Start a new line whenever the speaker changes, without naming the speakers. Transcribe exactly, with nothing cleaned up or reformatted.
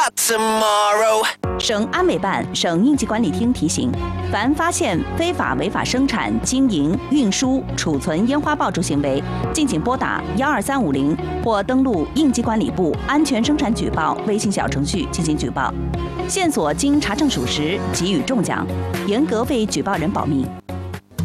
tomorrow。
省安委办、省应急管理厅提醒：凡发现非法违法生产、经营、运输、储存烟花爆竹行为，敬请拨打幺二三五零或登录应急管理部安全生产举报微信小程序进行举报。线索经查证属实，给予重奖，严格为举报人保密。